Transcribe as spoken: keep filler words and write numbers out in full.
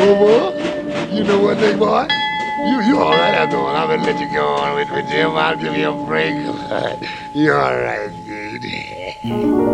Bobo, you know what, big boy? You you all right after all. I'm gonna let you go on with, with Jim. I'll give you a break. You all right, dude?